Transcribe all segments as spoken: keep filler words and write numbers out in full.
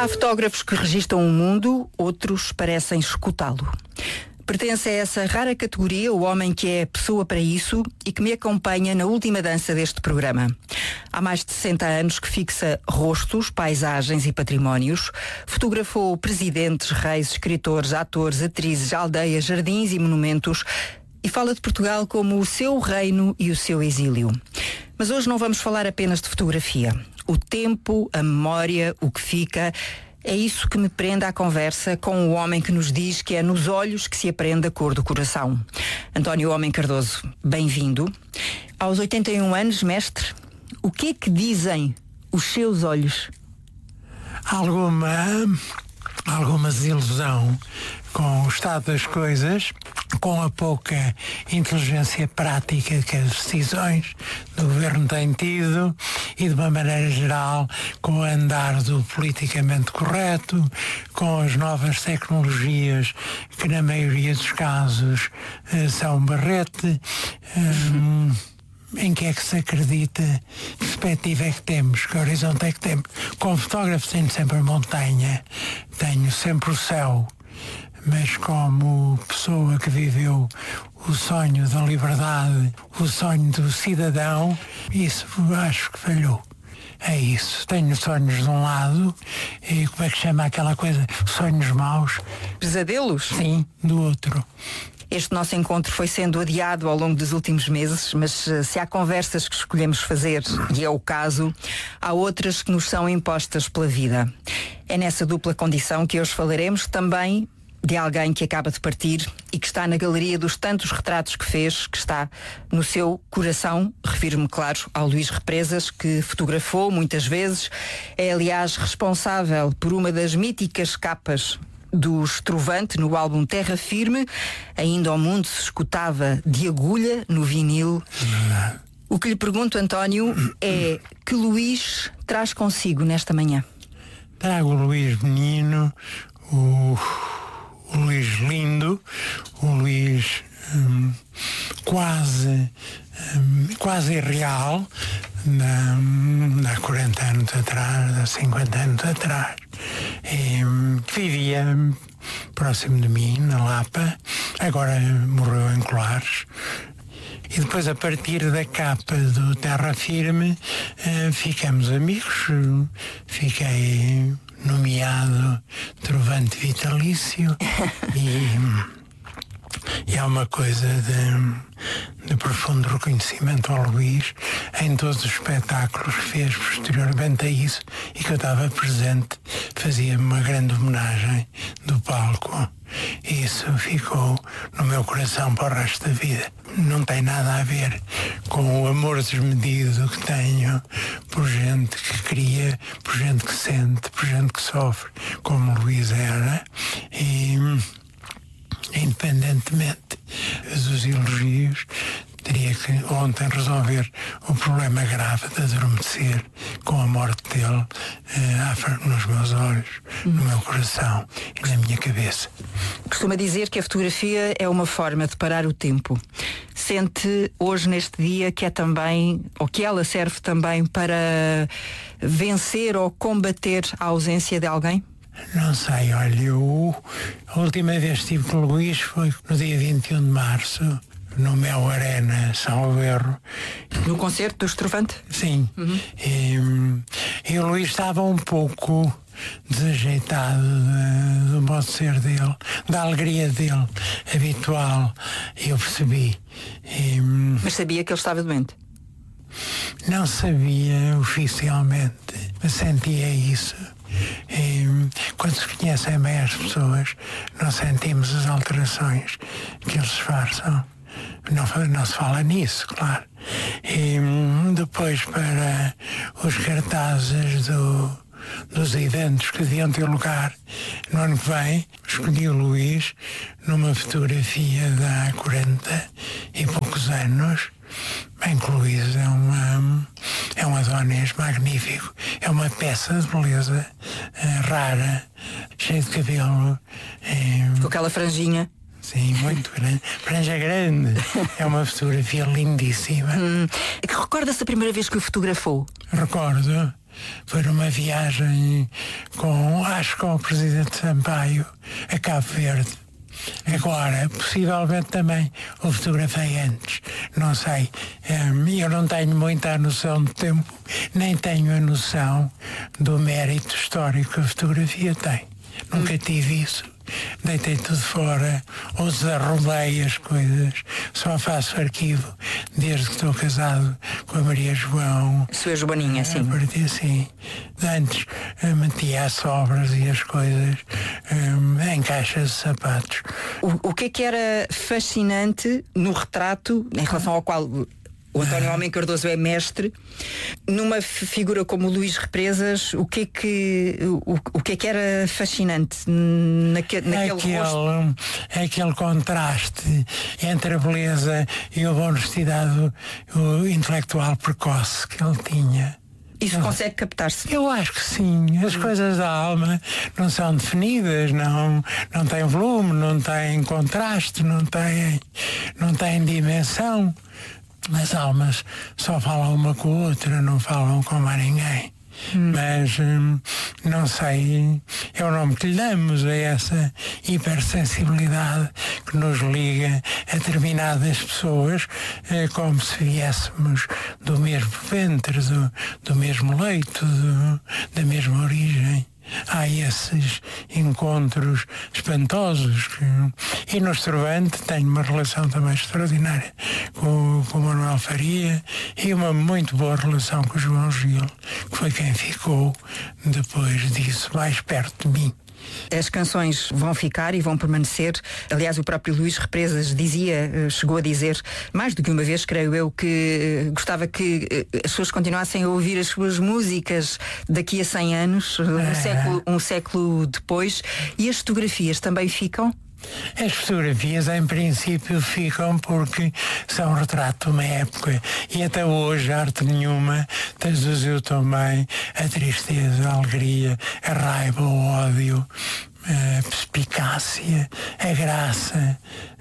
Há fotógrafos que registram o mundo, outros parecem escutá-lo. Pertence a essa rara categoria o homem que é pessoa para isso e que me acompanha na última dança deste programa. Há mais de sessenta anos que fixa rostos, paisagens e patrimónios. Fotografou presidentes, reis, escritores, atores, atrizes, aldeias, jardins e monumentos. E fala de Portugal como o seu reino e o seu exílio. Mas hoje não vamos falar apenas de fotografia. O tempo, a memória, o que fica... É isso que me prende à conversa com o homem que nos diz que é nos olhos que se aprende a cor do coração. António Homem Cardoso, bem-vindo. Aos oitenta e um anos, mestre, o que é que dizem os seus olhos? Alguma, alguma desilusão com o estado das coisas, com a pouca inteligência prática que as decisões do governo têm tido e, de uma maneira geral, com o andar do politicamente correto, com as novas tecnologias que, na maioria dos casos, são um barrete. Hum, em que é que se acredita? Que perspectiva é que temos? Que horizonte é que temos? Como fotógrafo tenho sempre a montanha, tenho sempre o céu. Mas como pessoa que viveu o sonho da liberdade, o sonho do cidadão, isso acho que falhou. É isso. Tenho sonhos de um lado e como é que chama aquela coisa? Sonhos maus. Pesadelos? Sim, do outro. Este nosso encontro foi sendo adiado ao longo dos últimos meses, mas se há conversas que escolhemos fazer, e é o caso, há outras que nos são impostas pela vida. É nessa dupla condição que hoje falaremos também de alguém que acaba de partir e que está na galeria dos tantos retratos que fez, que está no seu coração. Refiro-me, claro, ao Luís Represas, que fotografou muitas vezes. É, aliás, responsável por uma das míticas capas do Estrovante no álbum Terra Firme. Ainda ao mundo se escutava de agulha no vinil. O que lhe pergunto, António, é que Luís traz consigo nesta manhã? Trago o Luís menino, o... o Luís lindo, o Luís hum, quase, hum, quase irreal, na, há quarenta anos atrás, há cinquenta anos atrás. E, hum, vivia próximo de mim, na Lapa, agora morreu em Colares. E depois, a partir da capa do Terra Firme, eh, ficamos amigos. Fiquei nomeado Trovante Vitalício e, e há uma coisa de, de profundo reconhecimento ao Luís em todos os espetáculos que fez posteriormente a isso e que eu estava presente, fazia-me uma grande homenagem do palco. E isso ficou no meu coração para o resto da vida. Não tem nada a ver com o amor desmedido que tenho por gente que cria, por gente que sente, por gente que sofre, como o Luís era. E, independentemente dos elogios, teria que ontem resolver o problema grave de adormecer com a morte dele eh, nos meus olhos, hum. no meu coração e na minha cabeça. Costuma dizer que a fotografia é uma forma de parar o tempo. Sente hoje, neste dia, que é também, ou que ela serve também para vencer ou combater a ausência de alguém? Não sei, olha, eu, a última vez que estive com o Luís foi no dia vinte e um de março, no Mel Arena, Salvo Erro. No concerto do Estrovante? Sim. Uhum. E, e o Luís estava um pouco desajeitado de, do modo de ser dele, da alegria dele habitual. Eu percebi. E, mas sabia que ele estava doente? Não sabia oficialmente, mas sentia isso. E, quando se conhecem bem as pessoas, não sentimos as alterações que eles disfarçam. Não, não se fala nisso, claro. E depois, para os cartazes do, dos eventos que deviam ter lugar no ano que vem, escolhi o Luís numa fotografia de há quarenta e poucos anos. Bem que o Luís é, uma, é um Adonis magnífico, é uma peça de beleza uh, rara, cheia de cabelo. Uh, Com aquela franjinha. Sim, muito grande. Franja grande. É uma fotografia lindíssima. Hum, que recorda-se a primeira vez que o fotografou? Recordo. Foi numa viagem com, acho que com o Presidente Sampaio a Cabo Verde. Agora, possivelmente também o fotografei antes, não sei. Eu não tenho muita noção do tempo, nem tenho a noção do mérito histórico que a fotografia tem. Nunca tive isso. Deitei tudo fora, ou desarrumei as coisas, só faço arquivo desde que estou casado com a Maria João. Sua Joaninha, sim. A partir assim, antes metia as sobras e as coisas um, em caixas de sapatos. O, o que é que era fascinante no retrato, em relação ao qual o António Homem Cardoso é mestre, numa figura como o Luís Represas, o que é que, o, o que, é que era fascinante naque, naquele aquele, rosto? Aquele contraste entre a beleza e a honestidade o intelectual precoce que ele tinha. Isso consegue captar-se? Eu acho que sim. As coisas da alma não são definidas, não, não têm volume, não têm contraste, não têm, não têm dimensão. As almas só falam uma com a outra, não falam com mais ninguém. Hum. Mas hum, não sei, é o nome que lhe damos a essa hipersensibilidade que nos liga a determinadas pessoas, é como se viéssemos do mesmo ventre, do, do mesmo leito, do, da mesma origem. Há esses encontros espantosos que... e no Estrovante tenho uma relação também extraordinária com, com o Manuel Faria e uma muito boa relação com o João Gil, que foi quem ficou depois disso mais perto de mim. As canções vão ficar e vão permanecer. Aliás, o próprio Luís Represas dizia, chegou a dizer, mais do que uma vez, creio eu, que gostava que as pessoas continuassem a ouvir as suas músicas daqui a cem anos, um século, um século depois. E as fotografias também ficam? As fotografias, em princípio, ficam porque são retrato de uma época. E até hoje, arte nenhuma traduziu também a tristeza, a alegria, a raiva, o ódio, a perspicácia, a graça,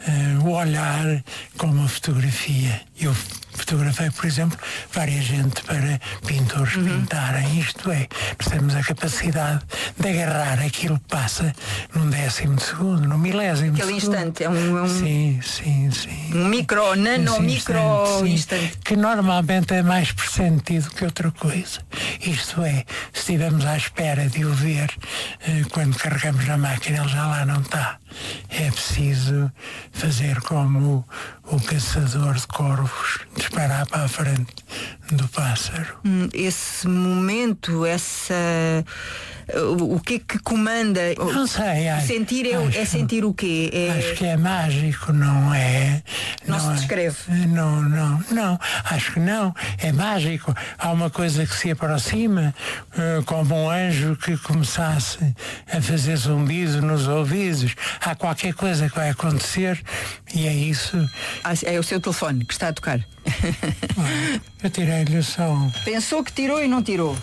o olhar como a fotografia. Eu fotografei, por exemplo, várias gente para pintores uhum. pintarem. Isto é, nós temos a capacidade de agarrar aquilo que passa num décimo de segundo, num milésimo Aquele de segundo. instante, é um, é um... Sim, sim, sim. Um micro, nano, Esse micro instante, instante. Que normalmente é mais pressentido que outra coisa. Isto é, se estivermos à espera de o ver, eh, quando carregamos na máquina, ele já lá não está. É preciso fazer como o, o caçador de corvos, disparar para a frente do pássaro. Hum, esse momento, essa... O, o que é que comanda? Não sei. Acho, sentir é, acho, é sentir o quê? É... Acho que é mágico, não é? Não, não se descreve? É, não, não, não. Acho que não. É mágico. Há uma coisa que se aproxima, uh, como um anjo que começasse a fazer zumbido nos ouvidos. Há qualquer coisa que vai acontecer e é isso. Ah, é o seu telefone que está a tocar. Ah, eu tirei-lhe o som. Pensou que tirou e não tirou.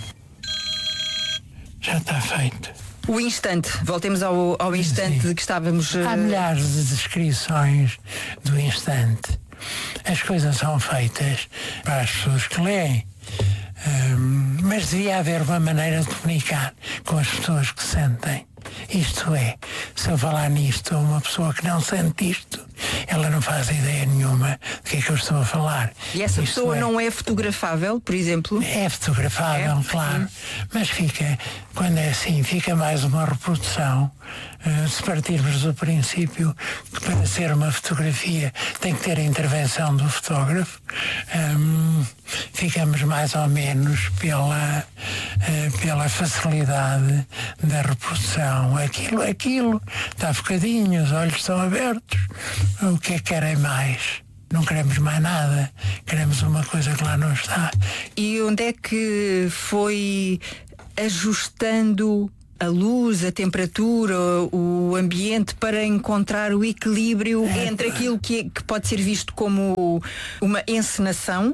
Já está feito. O instante, voltemos ao, ao instante de que estávamos... Há milhares de descrições do instante. As coisas são feitas para as pessoas que leem. Um, mas devia haver uma maneira de comunicar com as pessoas que sentem. Isto é, se eu falar nisto a uma pessoa que não sente isto, ela não faz ideia nenhuma do que é que eu estou a falar. E essa isto pessoa é, não é fotografável, por exemplo? É fotografável, é, claro. Sim. Mas fica, quando é assim, fica mais uma reprodução. Uh, se partirmos do princípio que para ser uma fotografia tem que ter a intervenção do fotógrafo, um, ficamos mais ou menos pela, uh, pela facilidade da reprodução. Aquilo, aquilo, está focadinho, os olhos estão abertos. O que é que querem mais? Não queremos mais nada, queremos uma coisa que lá não está. E onde é que foi ajustando a luz, a temperatura, o ambiente para encontrar o equilíbrio é, entre aquilo que, que pode ser visto como uma encenação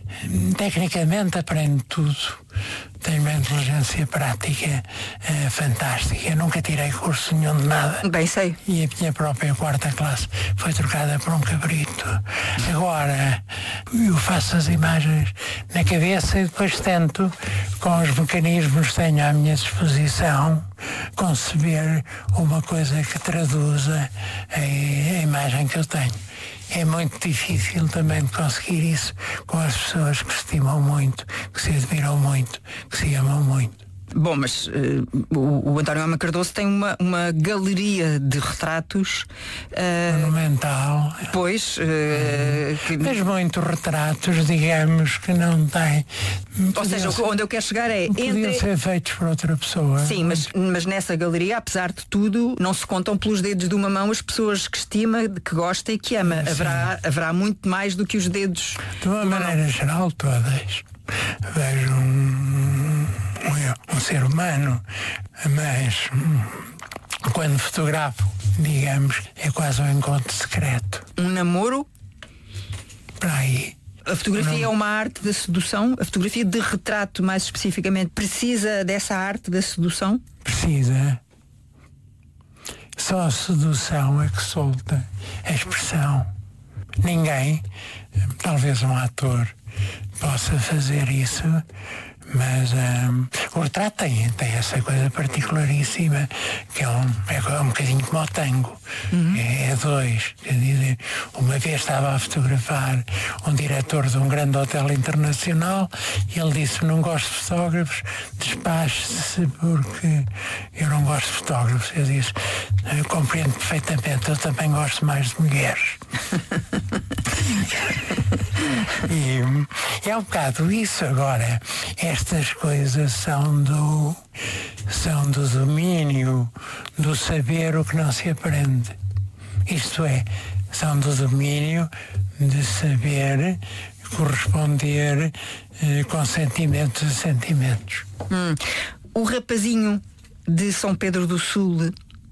tecnicamente aprendo tudo. Tenho uma inteligência prática uh, fantástica. Eu nunca tirei curso nenhum de nada. Bem sei. E a minha própria quarta classe foi trocada por um cabrito. Agora, eu faço as imagens na cabeça e depois tento, com os mecanismos que tenho à minha disposição, conceber uma coisa que traduza a, a imagem que eu tenho. É muito difícil também de conseguir isso com as pessoas que se estimam muito, que se admiram muito, que se amam muito. Bom, mas uh, o, o António Homem Cardoso tem uma, uma galeria de retratos uh, monumental. Pois, uh, que... mas muitos retratos, digamos, que não têm. Ou seja, ser, onde eu quero chegar é podiam entre... ser feitos por outra pessoa. Sim, mas, mas nessa galeria, apesar de tudo, não se contam pelos dedos de uma mão as pessoas que estima, que gosta e que ama. Haverá, haverá muito mais do que os dedos. De uma maneira mão. geral, todas. Vejo um, um, um ser humano, mas quando fotografo, digamos, é quase um encontro secreto. Um namoro? Para aí. A fotografia não. é uma arte da sedução? A fotografia de retrato, mais especificamente, precisa dessa arte da sedução? Precisa. Só a sedução é que solta a expressão. Ninguém, talvez um ator, possa fazer isso, mas um, o retrato tem, tem essa coisa particularíssima, que é um, é um bocadinho como o tango. Uhum. É, é dois. Quer dizer, uma vez estava a fotografar um diretor de um grande hotel internacional e ele disse: não gosto de fotógrafos, despache-se porque eu não gosto de fotógrafos. Eu disse: eu compreendo perfeitamente, eu também gosto mais de mulheres. E é um bocado isso. Agora, estas coisas são do são do domínio, do saber o que não se aprende. Isto é, são do domínio de saber corresponder eh, com sentimentos e sentimentos. Hum. O rapazinho de São Pedro do Sul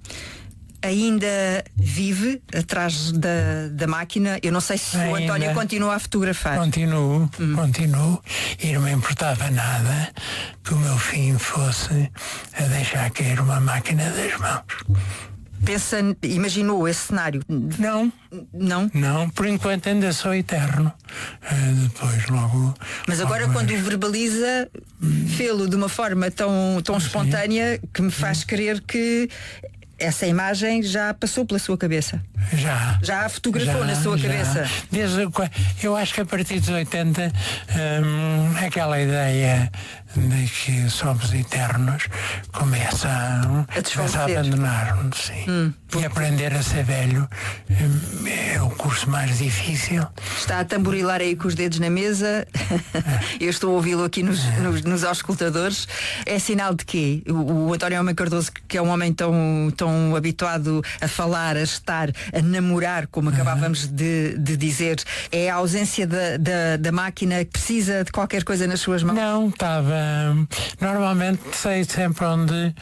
ainda vive atrás da, da máquina? Eu não sei se ainda o António continua a fotografar. Continuo, hum. continuo. E não me importava nada que o meu fim fosse a deixar cair uma máquina das mãos. Pensa, imaginou esse cenário? Não. Não? Não, por enquanto ainda sou eterno. Uh, depois logo... Mas agora logo quando o verbaliza, hum. fê-lo de uma forma tão, tão espontânea que me faz Sim. crer que essa imagem já passou pela sua cabeça. Já. Já a fotografou já, na sua já. cabeça. Desde, eu acho que a partir dos oitenta, hum, aquela ideia de que somos eternos começa a, a, começa a abandonar-nos. Sim. Hum, e aprender a ser velho hum, é o curso mais difícil. Está a tamborilar aí com os dedos na mesa. É. Eu estou a ouvi-lo aqui nos, é. nos, nos auscultadores. É sinal de quê? O, o António Homem Cardoso, que é um homem tão, tão habituado a falar, a estar, a namorar, como acabávamos uhum. de, de dizer, é a ausência da, da, da máquina que precisa de qualquer coisa nas suas mãos? Não, estava... Normalmente sei sempre onde...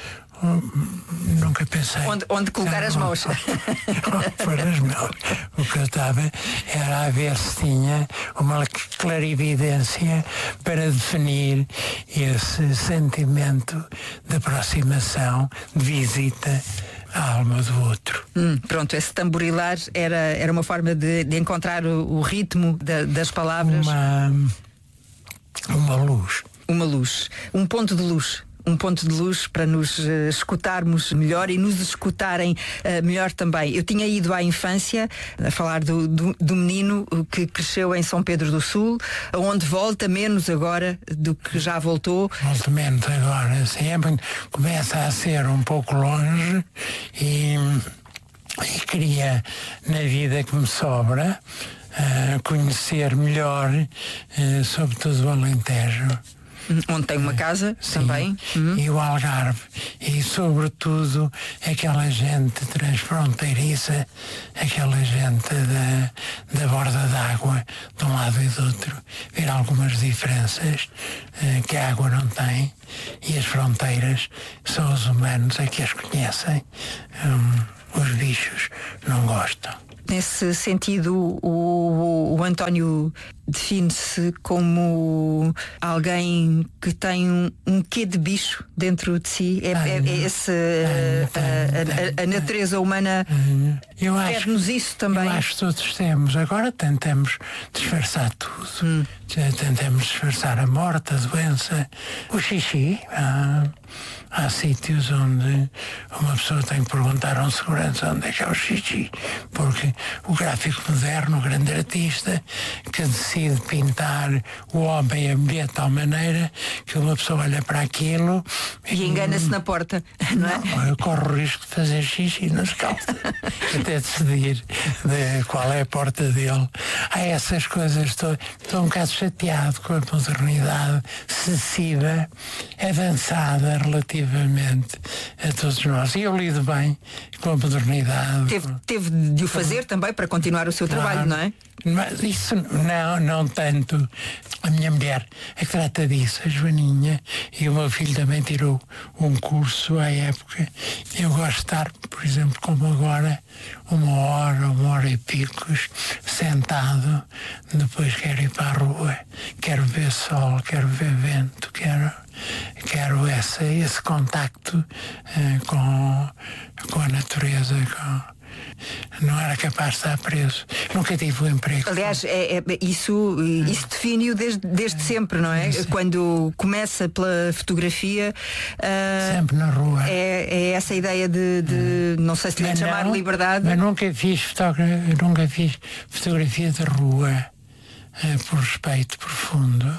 Nunca pensei. Onde, onde colocar as mãos. Onde pôr as mãos. O que eu estava era a ver se tinha uma clarividência para definir esse sentimento de aproximação, de visita a alma do outro. Hum, pronto, esse tamborilar era, era uma forma de, de encontrar o, o ritmo da, das palavras. Uma, uma luz. Uma luz. Um ponto de luz. Um ponto de luz para nos uh, escutarmos melhor e nos escutarem uh, melhor também. Eu tinha ido à infância a falar do, do, do menino que cresceu em São Pedro do Sul, onde volta menos agora do que já voltou. Volta menos agora, sempre começa a ser um pouco longe e, e queria, na vida que me sobra, uh, conhecer melhor, uh, sobretudo o Alentejo. Onde tem uma casa Sim, também. Uhum. E o Algarve. E sobretudo aquela gente transfronteiriça, aquela gente da, da borda d'água, de um lado e do outro. Ver algumas diferenças uh, que a água não tem. E as fronteiras são os humanos é que as conhecem. Um, os bichos não gostam. Nesse sentido, o, o António define-se como alguém que tem um, um quê de bicho dentro de si. É, é, é esse, a, a, a natureza humana pede-nos isso também. Eu acho que todos temos. Agora tentamos disfarçar tudo. Hum. Tentamos disfarçar a morte, a doença, o xixi. Ah, há sítios onde uma pessoa tem que perguntar a um segurança onde é que é o xixi, porque o gráfico moderno, o grande artista que decide pintar o homem e a mulher de tal maneira que uma pessoa olha para aquilo e engana-se na porta, não é? Não, eu corro o risco de fazer xixi nas calças até decidir de qual é a porta dele. Há essas coisas, estou, estou um bocado chateado com a modernidade excessiva, avançada relativamente a todos nós. E eu lido bem com a modernidade. Teve, teve de o fazer também para continuar o seu claro. trabalho, não é? Mas isso não, não tanto. A minha mulher é que trata disso, a Joaninha, e o meu filho também tirou um curso à época. Eu gosto de estar, por exemplo, como agora, uma hora, uma hora e picos, sentado, depois quero ir para a rua, quero ver sol, quero ver vento, quero, quero essa, esse contacto uh, com, com a natureza, com... Não era capaz de estar preso. Nunca tive um emprego. Aliás, é, é, isso, isso define-o desde, desde sempre, não é? Sim. Quando começa pela fotografia. Uh, sempre na rua. É, é essa ideia de, de não sei se lhe chamar não, liberdade. Mas nunca fiz, fotogra- nunca fiz fotografia de rua uh, por respeito profundo.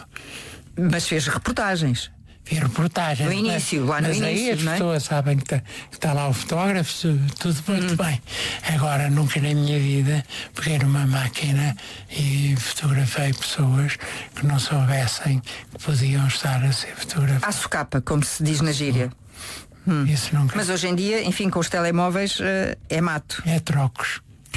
Mas fez reportagens. Fiz reportagens. No início, lá no mas início, aí as não é? pessoas sabem que está, que está lá o fotógrafo, tudo muito hum. bem. Agora, nunca na minha vida peguei numa máquina e fotografei pessoas que não soubessem que podiam estar a ser fotografadas. À socapa, como se diz na gíria. Hum. Isso nunca. Mas hoje em dia, enfim, com os telemóveis, é mato. É trocos.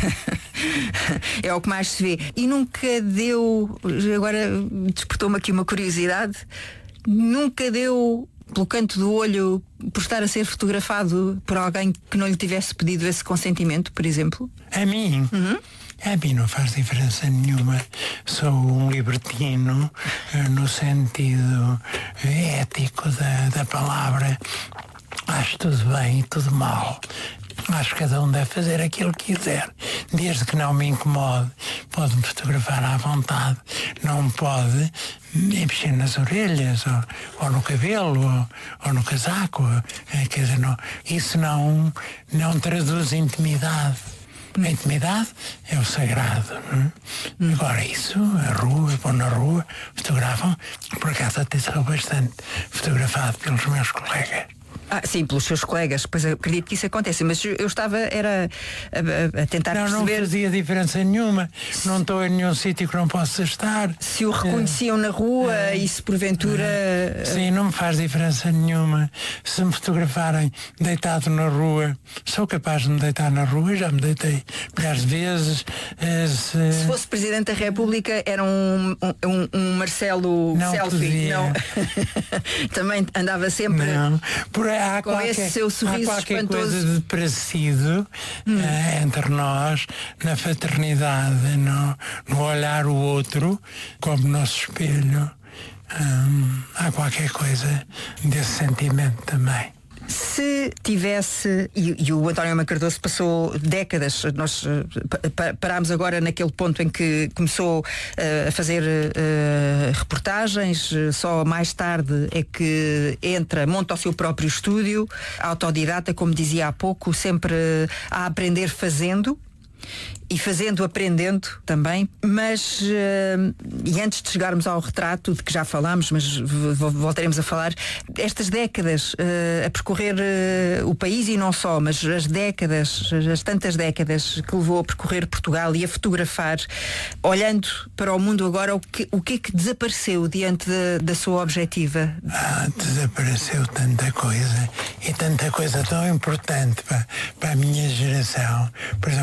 É o que mais se vê. E nunca deu, agora despertou-me aqui uma curiosidade, nunca deu pelo canto do olho por estar a ser fotografado por alguém que não lhe tivesse pedido esse consentimento, por exemplo? A mim? Uhum. A mim não faz diferença nenhuma. Sou um libertino no sentido ético da, da palavra. Acho tudo bem e tudo mal. Acho que cada um deve fazer aquilo que quiser, desde que não me incomode. Pode-me fotografar à vontade, não pode me mexer nas orelhas, ou, ou no cabelo, ou, ou no casaco. É, quer dizer, não, isso não, não traduz intimidade. A intimidade é o sagrado. Não é? Hum. Agora isso, a rua, vão na rua, fotografam. Por acaso até sou bastante fotografado pelos meus colegas. Ah, sim, pelos seus colegas, pois acredito que isso acontece, mas eu estava era a, a tentar não, perceber... Não fazia diferença nenhuma, não estou em nenhum sítio que não possa estar. Se o reconheciam é. na rua é. e se porventura... É. Sim, não me faz diferença nenhuma. Se me fotografarem deitado na rua, sou capaz de me deitar na rua, já me deitei milhares de vezes. Se, se fosse Presidente da República era um, um, um Marcelo não selfie, podia. não? Também andava sempre... Não, por Há com qualquer, esse seu sorriso há qualquer espantoso. coisa de parecido hum. uh, entre nós, na fraternidade, no, no olhar o outro como nosso espelho. Um, há qualquer coisa desse sentimento também. Se tivesse, e, e o António Cardoso passou décadas, nós uh, parámos agora naquele ponto em que começou uh, a fazer uh, reportagens, uh, só mais tarde é que entra, monta o seu próprio estúdio, autodidata, como dizia há pouco, sempre uh, a aprender fazendo. E fazendo, aprendendo também, mas uh, e antes de chegarmos ao retrato de que já falámos, mas voltaremos a falar, estas décadas uh, a percorrer uh, o país e não só, mas as décadas, as tantas décadas que levou a percorrer Portugal e a fotografar, olhando para o mundo agora, o que, o que é que desapareceu diante da, da sua objetiva? Ah, desapareceu tanta coisa e tanta coisa tão importante para, para a minha geração. Por exemplo, a Baixa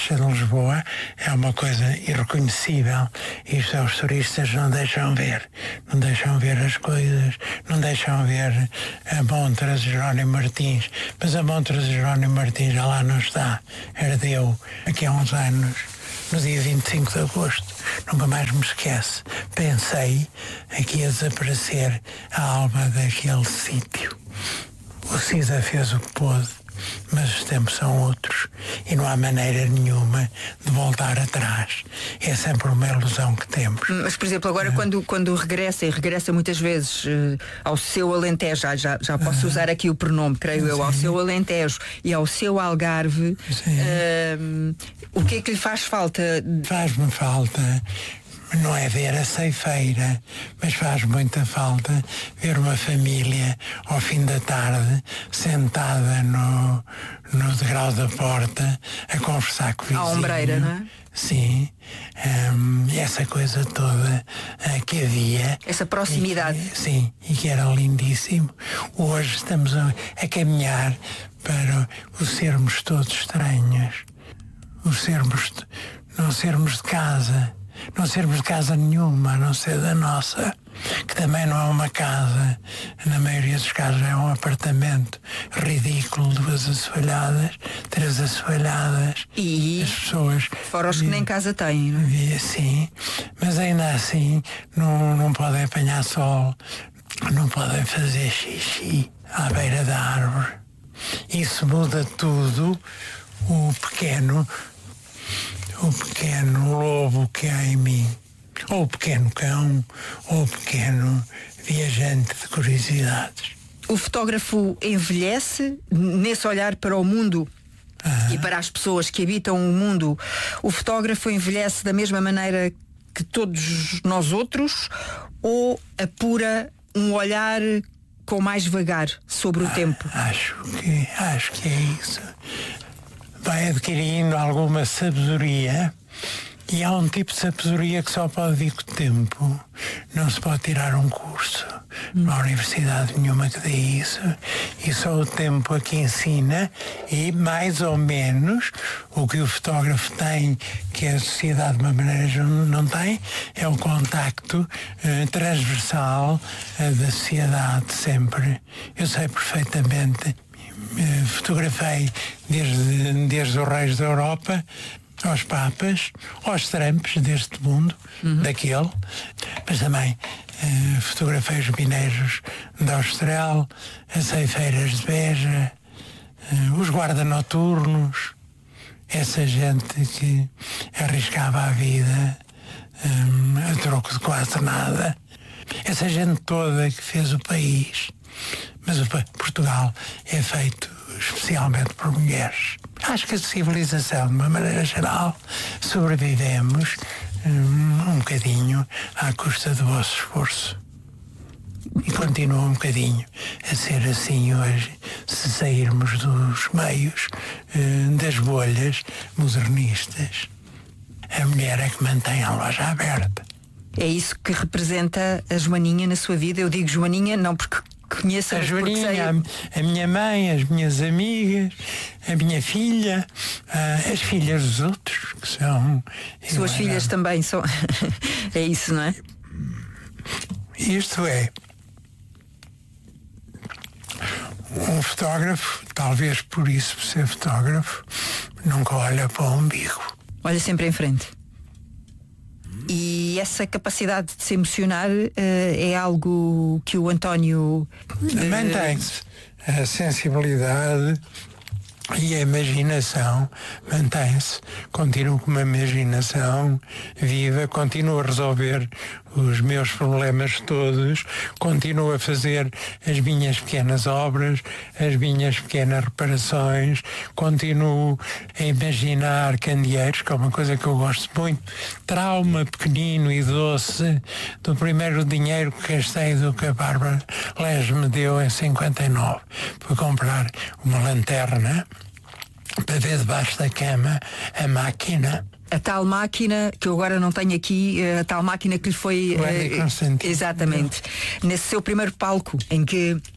Baixa de Lisboa é uma coisa irreconhecível. Isto os turistas não deixam ver. Não deixam ver as coisas, não deixam ver a montra de Jerónimo Martins. Mas a montra de Jerónimo Martins já lá não está. Herdeu aqui há uns anos, no dia vinte e cinco de agosto. Nunca mais me esquece. Pensei que ia desaparecer a alma daquele sítio. O Cisa fez o que pôde, mas os tempos são outros e não há maneira nenhuma de voltar atrás. É sempre uma ilusão que temos. Mas, por exemplo, agora uh, quando, quando regressa, e regressa muitas vezes uh, ao seu Alentejo, já, já, já posso uh, usar aqui o pronome, creio sim. eu, ao seu Alentejo e ao seu Algarve, uh, o que é que lhe faz falta? Faz-me falta... Não é ver a ceifeira, mas faz muita falta ver uma família ao fim da tarde sentada no, no degrau da porta a conversar com o vizinho. À ombreira, não é? Sim, um, essa coisa toda uh, que havia. Essa proximidade. E que, sim, e que era lindíssimo. Hoje estamos a, a caminhar para o sermos todos estranhos, o sermos, não sermos de casa. Não sermos de casa nenhuma, a não ser da nossa, que também não é uma casa, na maioria dos casos é um apartamento ridículo, duas assoalhadas, três assoalhadas. E as pessoas fora os que nem casa têm, não é? Sim, mas ainda assim não, não podem apanhar sol, não podem fazer xixi à beira da árvore. Isso muda tudo. O pequeno o pequeno lobo que há em mim, ou o pequeno cão, ou o pequeno viajante de curiosidades. O fotógrafo envelhece nesse olhar para o mundo ah. e para as pessoas que habitam o mundo. O fotógrafo envelhece da mesma maneira que todos nós outros, ou apura um olhar com mais vagar sobre o ah, tempo? Acho que, acho que é isso. Vai adquirindo alguma sabedoria, e há um tipo de sabedoria que só pode vir com o tempo. Não se pode tirar um curso, não há universidade nenhuma que dê isso, e só o tempo aqui ensina. E mais ou menos o que o fotógrafo tem, que a sociedade de uma maneira não tem, é o contacto eh, transversal eh, da sociedade sempre. Eu sei perfeitamente. Fotografei desde, desde os reis da Europa aos papas, aos Trumps deste mundo, uhum. daquele, mas também eh, fotografei os mineiros de Austral, as ceifeiras de Beja, eh, os guarda-noturnos, essa gente que arriscava a vida eh, a troco de quase nada, essa gente toda que fez o país. Mas Portugal é feito especialmente por mulheres. Acho que a civilização, de uma maneira geral, sobrevivemos um, um bocadinho à custa do vosso esforço. E continua um bocadinho a ser assim hoje, se sairmos dos meios, uh, das bolhas modernistas. A mulher é que mantém a loja aberta. É isso que representa a Joaninha na sua vida? Eu digo Joaninha não porque conheço a Joaninha, sei... a, a minha mãe, as minhas amigas, a minha filha, uh, as filhas dos outros, que são... Suas eu, filhas eu, também são... é isso, não é? Isto é... Um fotógrafo, talvez por isso, por ser fotógrafo, nunca olha para o umbigo. Olha sempre em frente. E essa capacidade de se emocionar uh, é algo que o António... Uh... Mantém-se. A sensibilidade e a imaginação mantém-se. Continuo com uma imaginação viva, continuo a resolver os meus problemas todos, continuo a fazer as minhas pequenas obras, as minhas pequenas reparações, continuo a imaginar candeeiros, que é uma coisa que eu gosto muito. Trauma pequenino e doce do primeiro dinheiro que gastei do que a Bárbara Les me deu em cinquenta e nove para comprar uma lanterna para ver debaixo da cama a máquina. A tal máquina, que eu agora não tenho aqui, a tal máquina que lhe foi... Uh, exatamente. Não. Nesse seu primeiro palco, em que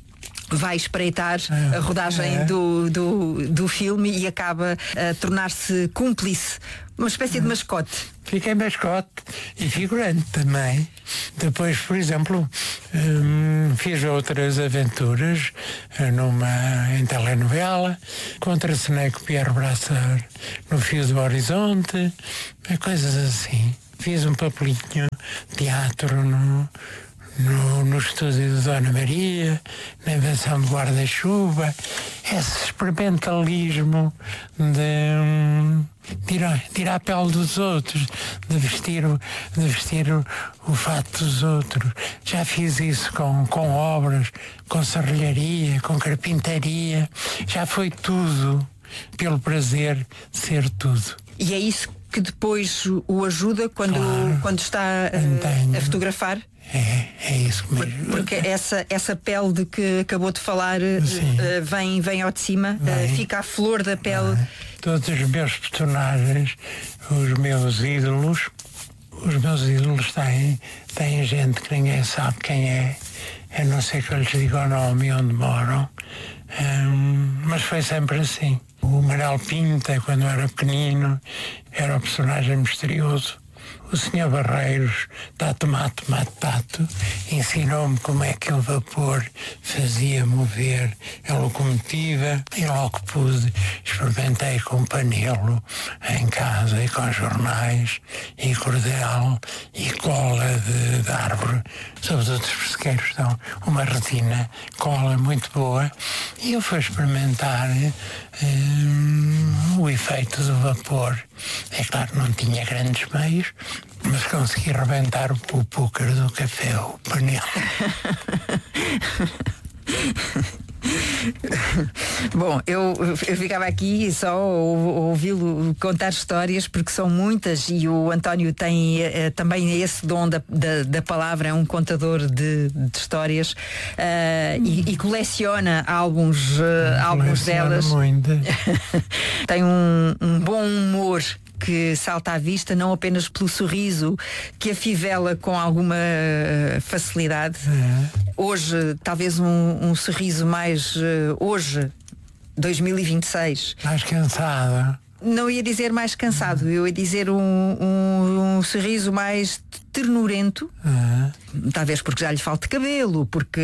vai espreitar a rodagem é. do, do, do filme e acaba a tornar-se cúmplice, uma espécie de mascote. Fiquei mascote e figurante também. Depois, por exemplo, hum, fiz outras aventuras numa, em telenovela, contracenei com Pierre Brasseur no Fio do Horizonte, coisas assim. Fiz um papelinho de teatro no... No, no estúdio de Dona Maria, na invenção de guarda-chuva, esse experimentalismo de, de, ir a, de ir à pele dos outros, de vestir, o, de vestir o, o fato dos outros. Já fiz isso com, com obras, com serralharia, com carpintaria, já foi tudo pelo prazer de ser tudo. E é isso que depois o ajuda quando, claro, quando está a, a fotografar? É, é isso que me... Porque essa, essa pele de que acabou de falar uh, vem, vem ao de cima, uh, fica a flor da pele. Ah, todos os meus personagens, os meus ídolos, os meus ídolos têm, têm gente que ninguém sabe quem é, a não ser que eu lhes diga o nome e onde moram. Um, mas foi sempre assim. O Manuel Pinta, quando eu era pequenino, era o personagem misterioso. O senhor Barreiros, tato, mato, mato, tato, ensinou-me como é que o vapor fazia mover a locomotiva e logo pude, experimentei com panelo em casa e com jornais e cordel e cola de, de árvore, sobretudo os pesqueiros dão uma resina, cola muito boa, e eu fui experimentar hum, o efeito do vapor. É claro que não tinha grandes meios, mas consegui rebentar o púcar do café, o panel. Bom, eu, eu ficava aqui só a ouvi-lo contar histórias, porque são muitas, e o António tem eh, também esse dom da, da, da palavra, é um contador de, de histórias, uh, e, e coleciona álbuns, uh, álbuns delas. Tem um, um bom humor que salta à vista, não apenas pelo sorriso que afivela com alguma facilidade. É. Hoje, talvez um, um sorriso mais uh, hoje, dois mil e vinte e seis. Mais cansado. Não ia dizer mais cansado, eu ia dizer um, um, um sorriso mais ternurento. Uhum. Talvez porque já lhe falta cabelo, porque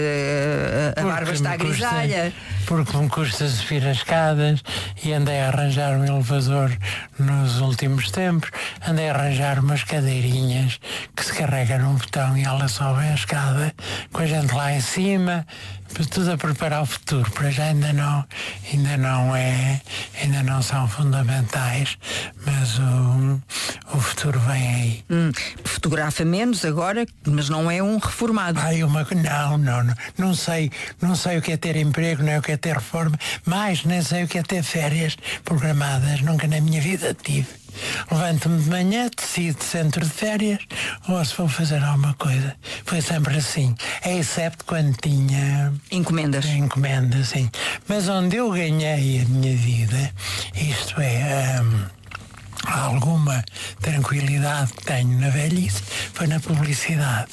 a porque barba está grisalha. Custa, porque me custa subir as escadas e andei a arranjar um elevador nos últimos tempos, andei a arranjar umas cadeirinhas que se carrega num botão e ela sobe a escada com a gente lá em cima, tudo a preparar o futuro. Para já ainda não, ainda não é, ainda não são fundamentais, mas o, o futuro vem aí. Hum, fotografa menos agora, mas não é um reformado. Ai, uma, não, não, não, não sei, não sei o que é ter emprego, nem o que é ter reforma, mais nem sei o que é ter férias programadas, nunca na minha vida tive. Levanto-me de manhã, decido centro de férias ou se vou fazer alguma coisa. Foi sempre assim, excepto quando tinha encomendas. Encomendas, sim. Mas onde eu ganhei a minha vida, isto é, um, alguma tranquilidade que tenho na velhice, foi na publicidade.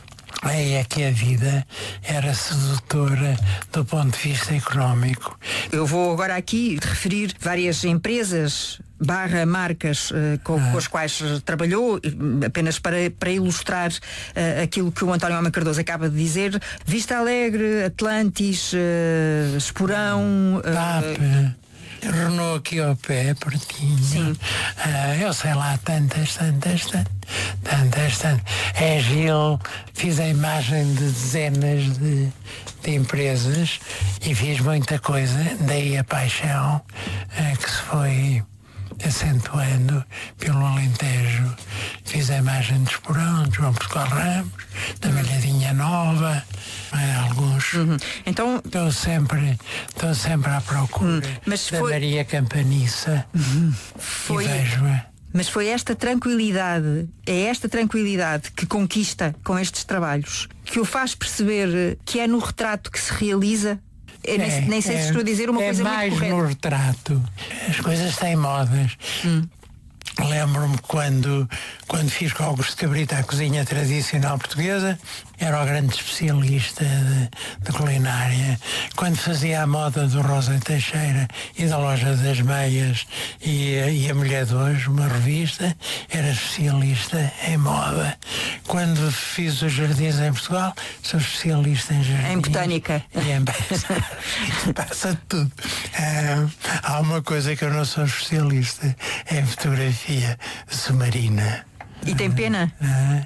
Aí é que a vida era sedutora do ponto de vista económico. Eu vou agora aqui referir várias empresas barra marcas uh, com, ah. com as quais trabalhou, apenas para, para ilustrar uh, aquilo que o António Homem Cardoso acaba de dizer. Vista Alegre, Atlantis, uh, Esporão, uh, Renault aqui ao pé, pertinho. Sim. Uh, eu sei lá, tantas, tantas, tantas, tantas, tantas. É Gil, fiz a imagem de dezenas de, de empresas e fiz muita coisa, daí a paixão uh, que se foi acentuando pelo Alentejo. Fiz a imagem de Esporão, de João Pascoal Ramos, da Malhadinha Nova, alguns. Uhum. Então estou sempre, estou sempre à procura uhum. Mas da foi... Maria Campaniça uhum. foi... e vejo-a. Mas foi esta tranquilidade, é esta tranquilidade que conquista com estes trabalhos, que o faz perceber que é no retrato que se realiza. É, nem, nem sei é, se estou a dizer uma é coisa mais muito correta. No retrato. As coisas têm modas. Hum. Lembro-me quando, quando fiz com Augusto Cabrita a cozinha tradicional portuguesa, era o grande especialista de, de culinária. Quando fazia a moda do Rosa Teixeira e da Loja das Meias e, e a Mulher de Hoje, uma revista, era especialista em moda. Quando fiz os jardins em Portugal, sou especialista em jardins. Em botânica. E em passa tudo. Ah, há uma coisa que eu não sou especialista, é em fotografia submarina. E tem pena? Ah,